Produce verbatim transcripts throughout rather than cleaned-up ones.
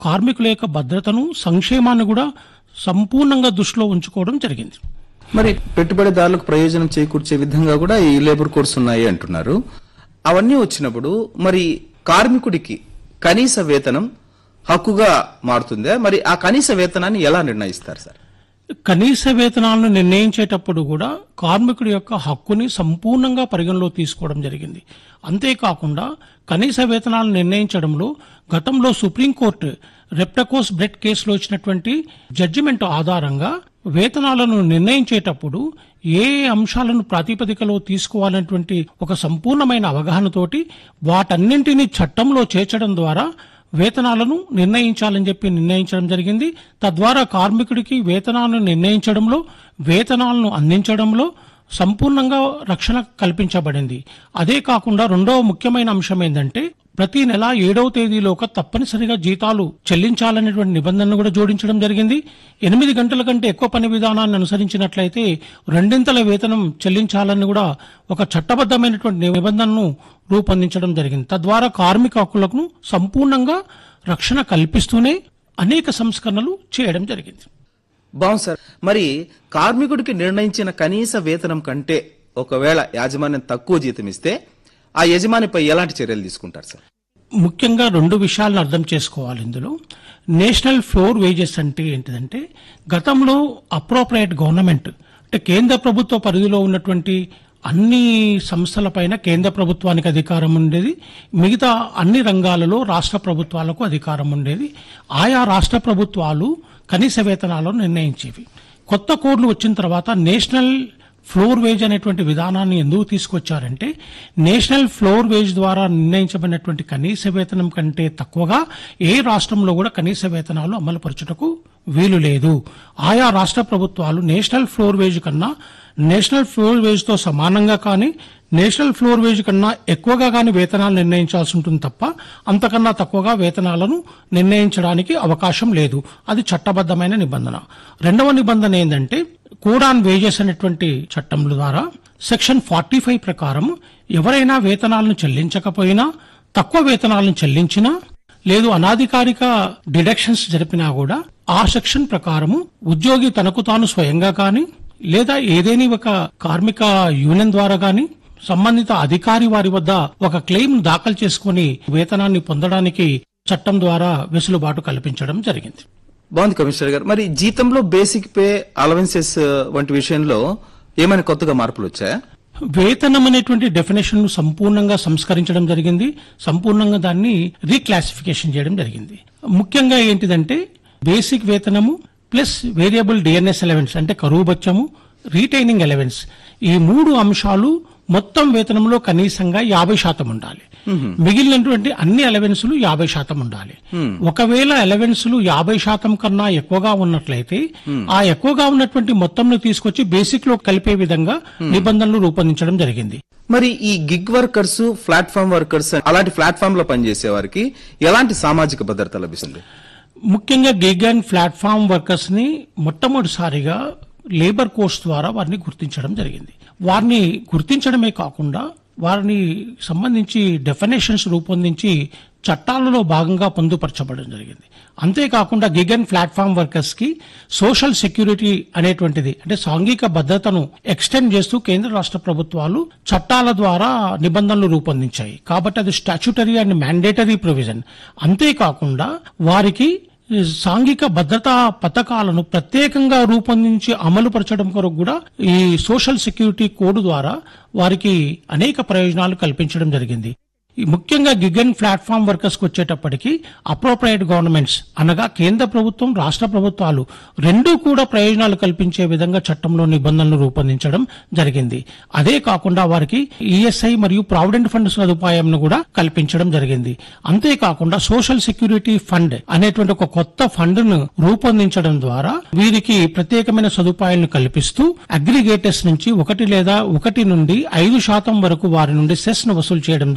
కార్మికుల యొక్క భద్రతను, సంక్షేమాన్ని కూడా సంపూర్ణంగా దృష్టిలో ఉంచుకోవడం జరిగింది. మరి పెట్టుబడిదారులకు ప్రయోజనం చేకూర్చే విధంగా కూడా ఈ లేబర్ కోడ్స్ ఉన్నాయి అంటున్నారు. అవన్నీ వచ్చినప్పుడు మరి కార్మికుడికి కనీస వేతనం హక్కుగా మారుతుందా? మరి ఆ కనీస వేతనాన్ని ఎలా నిర్ణయిస్తారు సార్? కనీస వేతనాలను నిర్ణయించేటప్పుడు కూడా కార్మికుడి యొక్క హక్కుని సంపూర్ణంగా పరిగణలో తీసుకోవడం జరిగింది. అంతేకాకుండా కనీస వేతనాలను నిర్ణయించడంలో గతంలో సుప్రీంకోర్టు రెప్టకోస్ బ్రెడ్ కేసులో ఇచ్చినటువంటి జడ్జిమెంట్ ఆధారంగా వేతనాలను నిర్ణయించేటప్పుడు ఏ అంశాలను ప్రాతిపదికలో తీసుకోవాలనేటువంటి ఒక సంపూర్ణమైన అవగాహనతోటి వాటన్నింటినీ చట్టంలో చేర్చడం ద్వారా వేతనాలను నిర్ణయించాలని చెప్పి నిర్ణయించడం జరిగింది. తద్వారా కార్మికుడికి వేతనాలను నిర్ణయించడంలో, వేతనాలను అందించడంలో సంపూర్ణంగా రక్షణ కల్పించబడింది. అదే కాకుండా రెండవ ముఖ్యమైన అంశం ఏంటంటే ప్రతి నెల ఏడవ తేదీలోగా తప్పనిసరిగా జీతాలు చెల్లించాలనేటువంటి నిబంధనను కూడా జోడించడం జరిగింది. ఎనిమిది గంటల కంటే ఎక్కువ పని విధానాన్ని అనుసరించినట్లయితే రెండింతల వేతనం చెల్లించాలని కూడా ఒక చట్టబద్ధమైనటువంటి నిబంధనను రూపొందించడం జరిగింది. తద్వారా కార్మిక హక్కులకు సంపూర్ణంగా రక్షణ కల్పిస్తూనే అనేక సంస్కరణలు చేయడం జరిగింది. బాగుంది సార్. మరి కార్మికుడికి నిర్ణయించిన కనీస వేతనం కంటే ఒకవేళ యాజమాన్యం తక్కువ జీతం ఇస్తే ఆ యజమానిపై ఎలాంటి చర్యలు తీసుకుంటారు సార్? ముఖ్యంగా రెండు విషయాలను అర్థం చేసుకోవాలి. ఇందులో నేషనల్ ఫ్లోర్ వేజెస్ అంటే ఏంటిదంటే గతంలో అప్రోప్రియేట్ గవర్నమెంట్ అంటే కేంద్ర ప్రభుత్వ పరిధిలో ఉన్నటువంటి అన్ని సంస్థలపైన కేంద్ర ప్రభుత్వానికి అధికారం ఉండేది. మిగతా అన్ని రంగాలలో రాష్ట్ర ప్రభుత్వాలకు అధికారం ఉండేది. ఆయా రాష్ట్ర ప్రభుత్వాలు కనీస వేతనాలను నిర్ణయించేవి. కొత్త కోడ్లు వచ్చిన తర్వాత నేషనల్ ఫ్లోర్ వేజ్ అనేటువంటి విధానాన్ని ఎందుకు తీసుకొచ్చారంటే నేషనల్ ఫ్లోర్ వేజ్ ద్వారా నిర్ణయించబడినటువంటి కనీస వేతనం కంటే తక్కువగా ఏ రాష్ట్రంలో కూడా కనీస వేతనాలు అమలుపరచుటకు వీలు లేదు. ఆయా రాష్ట్ర ప్రభుత్వాలు నేషనల్ ఫ్లోర్ వేజ్ కన్నా నేషనల్ ఫ్లోర్ వేజ్ తో సమానంగా కానీ నేషనల్ ఫ్లోర్ వేజ్ కన్నా ఎక్కువగా కానీ వేతనాలు నిర్ణయించాల్సి ఉంటుంది తప్ప అంతకన్నా తక్కువగా వేతనాలను నిర్ణయించడానికి అవకాశం లేదు. అది చట్టబద్ధమైన నిబంధన. రెండవ నిబంధన ఏంటంటే కోడ్ ఆన్ వేజెస్ అనేటువంటి చట్టం ద్వారా సెక్షన్ ఫార్టీ ఫైవ్ ప్రకారం ఎవరైనా వేతనాలను చెల్లించకపోయినా, తక్కువ వేతనాలను చెల్లించినా, లేదు అనాధికారిక డిడక్షన్స్ జరిపినా కూడా ఆ సెక్షన్ ప్రకారము ఉద్యోగి తనకు తాను స్వయంగా కానీ లేదా ఏదేని ఒక కార్మిక యూనియన్ ద్వారా కానీ సంబంధిత అధికారి వారి వద్ద ఒక క్లెయిమ్ దాఖలు చేసుకుని వేతనాన్ని పొందడానికి చట్టం ద్వారా వెసులుబాటు కల్పించడం జరిగింది. బాగుంది కమిషనర్ గారు. మరి జీతంలో బేసిక్ పే, అలవెన్సెస్ వంటి విషయంలో ఏమైనా కొత్తగా మార్పులు వచ్చాయా? వేతనం అనేటువంటి డెఫినేషన్ ను సంపూర్ణంగా సంస్కరించడం జరిగింది. సంపూర్ణంగా దాన్ని రీక్లాసిఫికేషన్ చేయడం జరిగింది. ముఖ్యంగా ఏంటిదంటే basic వేతనము plus variable DNS allowance అంటే కరువు బత్యము, రీటైనింగ్ అలవెన్స్, ఈ మూడు అంశాలు మొత్తం వేతనంలో కనీసంగా యాభై శాతం ఉండాలి. మిగిలినటువంటి అన్ని అలవెన్సులు యాభై శాతం ఉండాలి. ఒకవేళ అలవెన్సులు యాభై శాతం కన్నా ఎక్కువగా ఉన్నట్లయితే ఆ ఎక్కువగా ఉన్నటువంటి మొత్తంను తీసుకొచ్చి బేసిక్ లో కలిపే విధంగా నిబంధనలు రూపొందించడం జరిగింది. మరి ఈ గిగ్ వర్కర్స్, ప్లాట్ఫామ్ వర్కర్స్ అలాంటి ప్లాట్ఫామ్ లో పనిచేసే వారికి ఎలాంటి సామాజిక భద్రత లభిస్తుంది? ముఖ్యంగా గిగ్ అండ్ ప్లాట్ఫామ్ వర్కర్స్ ని మొట్టమొదటిసారిగా లేబర్ కోడ్స్ ద్వారా వారిని గుర్తించడం జరిగింది. వారిని గుర్తించడమే కాకుండా వారిని సంబంధించి డెఫినేషన్స్ రూపొందించి చట్టాలలో భాగంగా పొందుపరచబడడం జరిగింది. అంతేకాకుండా గిగ్ అండ్ ప్లాట్ఫామ్ వర్కర్స్ కి సోషల్ సెక్యూరిటీ అనేటువంటిది అంటే సాంఘిక భద్రతను ఎక్స్టెండ్ చేస్తూ కేంద్ర రాష్ట్ర ప్రభుత్వాలు చట్టాల ద్వారా నిబంధనలు రూపొందించాయి. కాబట్టి అది స్టాచ్యుటరీ అండ్ మ్యాండేటరీ ప్రొవిజన్. అంతేకాకుండా వారికి సాంఘిక భద్రతా పథకాలను ప్రత్యేకంగా రూపొందించి అమలుపరచడం కొరకు కూడా ఈ సోషల్ సెక్యూరిటీ కోడ్ ద్వారా వారికి అనేక ప్రయోజనాలు కల్పించడం జరిగింది. ముఖ్యంగా గిగ్ అండ్ ప్లాట్ఫామ్ వర్కర్స్ కు వచ్చేటప్పటికి అప్రోప్రియేట్ గవర్నమెంట్స్ అనగా కేంద్ర ప్రభుత్వం, రాష్ట్ర ప్రభుత్వాలు రెండూ కూడా ప్రయోజనాలు కల్పించే విధంగా చట్టంలో నిబంధనలు రూపొందించడం జరిగింది. అదే కాకుండా వారికి ఈఎస్ఐ మరియు ప్రావిడెంట్ ఫండ్ సదుపాయం కూడా కల్పించడం జరిగింది. అంతేకాకుండా సోషల్ సెక్యూరిటీ ఫండ్ అనేటువంటి ఒక కొత్త ఫండ్ ను రూపొందించడం ద్వారా వీరికి ప్రత్యేకమైన సదుపాయాలను కల్పిస్తూ అగ్రిగేటర్స్ నుంచి ఒకటి లేదా ఒకటి నుండి ఐదు శాతం వరకు వారి నుండి సెస్ ను వసూలు చేయడం ద్వారా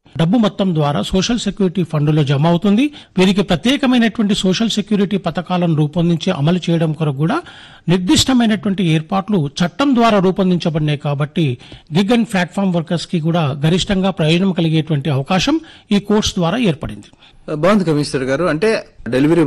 డబ్బు మొత్తం ద్వారా సోషల్ సెక్యూరిటీ ఫండ్లో జమ అవుతుంది. వీరికి ప్రత్యేకమైనటువంటి సోషల్ సెక్యూరిటీ పథకాలను రూపొందించి అమలు చేయడం కొరకు కూడా నిర్దిష్టమైనటువంటి ఏర్పాట్లు చట్టం ద్వారా రూపొందించబడినాయి. కాబట్టి గిగ్ అండ్ ప్లాట్ఫామ్ వర్కర్స్ కి కూడా గరిష్టంగా ప్రయోజనం కలిగేటువంటి అవకాశం ఈ కోర్సు ద్వారా ఏర్పడింది. బాగుంది కమిషనర్ గారు. అంటే డెలివరీ